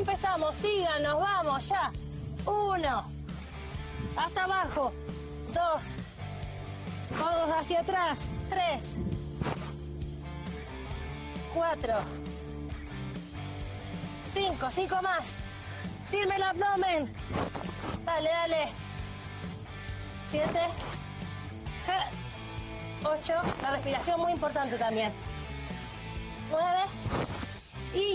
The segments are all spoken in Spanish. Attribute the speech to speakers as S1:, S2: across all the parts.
S1: empezamos, síganos, vamos, ya. 1, hasta abajo, 2, codos hacia atrás, 3, 4, 5, 5 más. Firme el abdomen. Dale, dale. 7, 8, la respiración muy importante también. 9 y...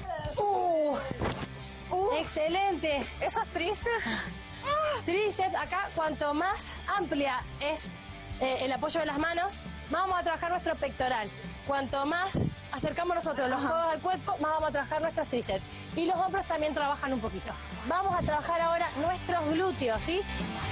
S1: excelente.
S2: ¿Esos tríceps?
S1: Tríceps, acá cuanto más amplia es el apoyo de las manos, vamos a trabajar nuestro pectoral. Cuanto más acercamos nosotros los codos al cuerpo, más vamos a trabajar nuestros tríceps. Y los hombros también trabajan un poquito. Vamos a trabajar ahora nuestros glúteos, ¿sí?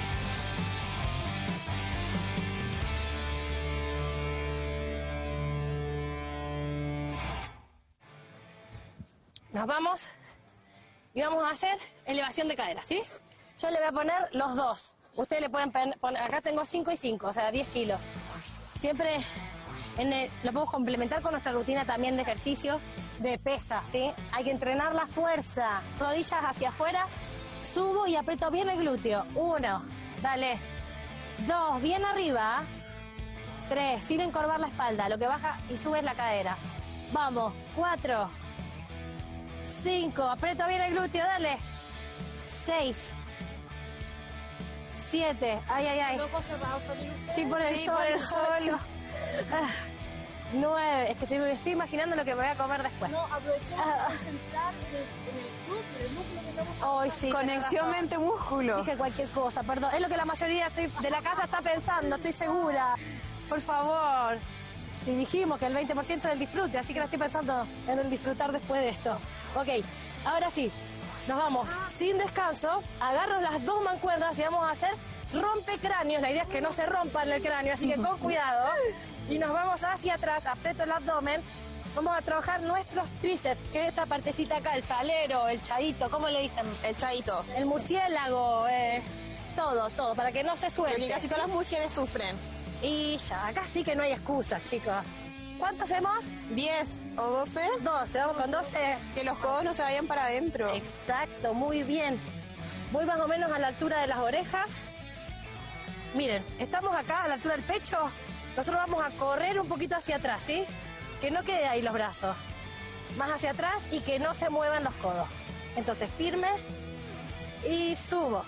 S1: Nos vamos y vamos a hacer elevación de cadera, ¿sí? Yo le voy a poner los dos. Ustedes le pueden poner, acá tengo 5 y 5, o sea, 10 kilos. Siempre lo podemos complementar con nuestra rutina también de ejercicio de pesa, ¿sí? Hay que entrenar la fuerza. Rodillas hacia afuera, subo y aprieto bien el glúteo. 1, dale. 2, bien arriba. 3, sin encorvar la espalda. Lo que baja y sube es la cadera. Vamos. 4, 5, aprieto bien el glúteo, dale. 6, 7, ay. Sí, por el sol. 9, es que estoy imaginando lo que me voy a comer después.
S3: No, aprovechemos de concentrar en el músculo que estamos...
S1: Hoy sí.
S2: Conexión mente-músculo.
S1: Dije cualquier cosa, perdón. Es lo que la mayoría de la casa está pensando, estoy segura. Por favor. Si dijimos que el 20% del disfrute, así que no estoy pensando en el disfrutar después de esto. Ok, ahora sí, nos vamos sin descanso. Agarro las dos mancuernas y vamos a hacer rompecráneos. La idea es que no se rompan el cráneo, así que con cuidado. Y nos vamos hacia atrás, aprieto el abdomen. Vamos a trabajar nuestros tríceps, que es esta partecita acá, el salero, el chaito, ¿cómo le dicen?
S2: El chaito.
S1: El murciélago, todo, para que no se suelte.
S2: Porque casi todas las mujeres sufren.
S1: Y ya, acá sí que no hay excusas, chicos. ¿Cuánto hacemos?
S2: 10 o 12.
S1: 12, vamos con 12.
S2: Que los codos no se vayan para adentro.
S1: Exacto, muy bien. Voy más o menos a la altura de las orejas. Miren, estamos acá a la altura del pecho. Nosotros vamos a correr un poquito hacia atrás, ¿sí? Que no quede ahí los brazos. Más hacia atrás y que no se muevan los codos. Entonces, firme y subo.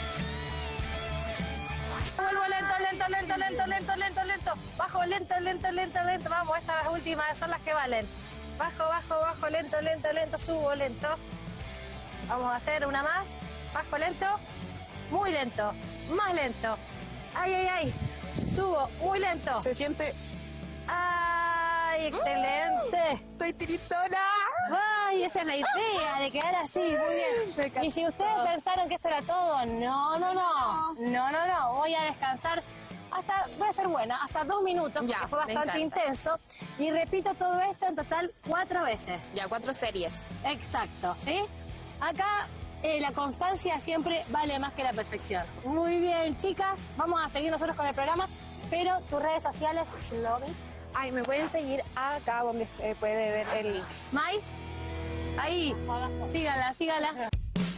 S1: Vuelvo lento. Bajo, lento. Vamos, estas las últimas son las que valen. Bajo, lento, subo, lento. Vamos a hacer una más. Bajo, lento. Muy lento. Más lento. Ay. Subo, muy lento.
S2: Se siente...
S1: ¡Ay, excelente!
S2: ¡Estoy tiritona!
S1: ¡Ay, esa es la idea, de quedar así! Muy bien. Y si ustedes pensaron que esto era todo, no. Voy a descansar voy a ser buena, hasta 2 minutos, porque
S2: Ya,
S1: fue bastante intenso. Y repito todo esto en total 4 veces.
S2: Ya, 4 series.
S1: Exacto, ¿sí? Acá la constancia siempre vale más que la perfección. Muy bien, chicas, vamos a seguir nosotros con el programa, pero tus redes sociales, ¿lo ves?
S2: Ay, me pueden seguir acá donde se puede ver el link.
S1: Mai, ahí, sígala.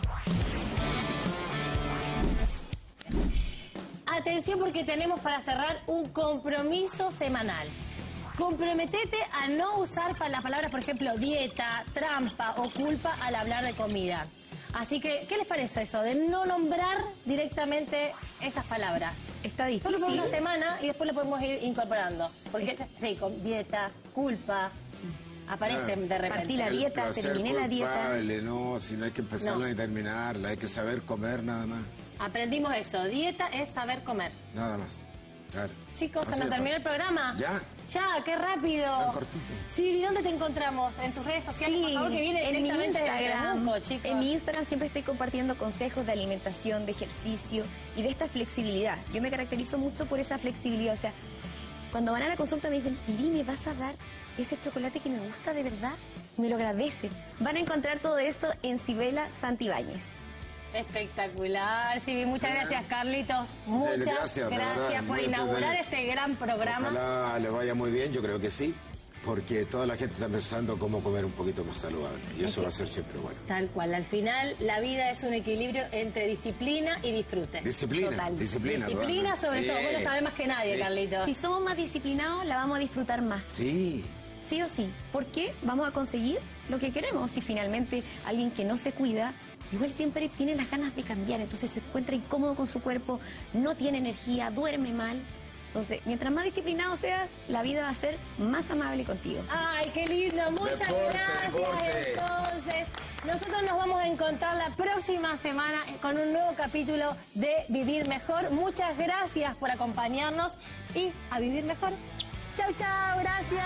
S1: Atención porque tenemos para cerrar un compromiso semanal. Comprometete a no usar las palabras, por ejemplo, dieta, trampa o culpa al hablar de comida. Así que, ¿qué les parece eso? De no nombrar directamente esas palabras.
S4: Está difícil.
S1: Solo por una semana y después lo podemos ir incorporando. Porque, sí, con dieta, culpa, aparecen de repente.
S4: Partí la dieta, terminé la dieta.
S5: No, si no hay que empezarla ni terminarla, hay que saber comer nada más.
S1: Aprendimos eso, dieta es saber comer.
S5: Nada más, claro.
S1: Chicos,
S5: Así
S1: ¿se nos
S5: de
S1: terminó el programa?
S5: ¿Ya?
S1: Ya, qué rápido.
S5: Tan cortito.
S1: Sí, ¿y dónde te encontramos? En tus redes sociales, por favor, que viene
S4: en mi
S1: directamente
S4: Instagram.
S1: de Temuco, chicos.
S4: En mi Instagram siempre estoy compartiendo consejos de alimentación, de ejercicio y de esta flexibilidad. Yo me caracterizo mucho por esa flexibilidad. O sea, cuando van a la consulta me dicen, Lili, ¿me vas a dar ese chocolate que me gusta de verdad? Me lo agradece. Van a encontrar todo eso en Sibela Santibáñez.
S1: Espectacular, sí, muchas gracias, Carlitos. Muchas
S5: Gracias
S1: gracias
S5: verdad,
S1: por
S5: muy
S1: inaugurar
S5: entretenido.
S1: este gran programa.
S5: Ojalá le vaya muy bien, yo creo que sí. porque toda la gente está pensando cómo comer un poquito más saludable. Y eso va a ser siempre bueno.
S1: Tal cual. Al final, la vida es un equilibrio entre disciplina y disfrute.
S5: Disciplina.
S1: Total.
S5: Disciplina
S1: Sobre todo. Vos lo sabés más que nadie, Carlitos.
S4: Si somos más disciplinados, la vamos a disfrutar más.
S5: Sí.
S4: Sí o sí. ¿Por qué? Vamos a conseguir lo que queremos. Si finalmente alguien que no se cuida, igual siempre tiene las ganas de cambiar, entonces se encuentra incómodo con su cuerpo, no tiene energía, duerme mal. Entonces, mientras más disciplinado seas, la vida va a ser más amable contigo.
S1: Ay, qué lindo. Muchas gracias.
S5: Deporte.
S1: Entonces, nosotros nos vamos a encontrar la próxima semana con un nuevo capítulo de Vivir Mejor. Muchas gracias por acompañarnos y a vivir mejor. Chau, chau. Gracias.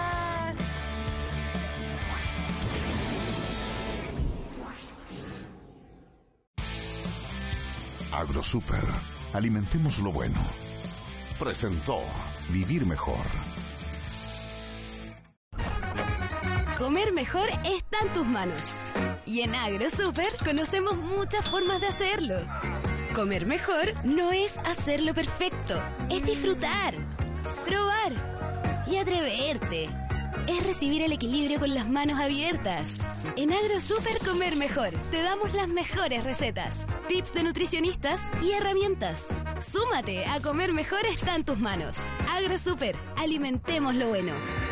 S6: AgroSuper. Alimentemos lo bueno. Presentó Vivir Mejor.
S7: Comer mejor está en tus manos. Y en AgroSuper conocemos muchas formas de hacerlo. Comer mejor no es hacerlo perfecto, es disfrutar, probar y atreverte. Es recibir el equilibrio con las manos abiertas. En AgroSuper Comer Mejor te damos las mejores recetas, tips de nutricionistas y herramientas. Súmate a Comer Mejor está en tus manos. AgroSuper, alimentemos lo bueno.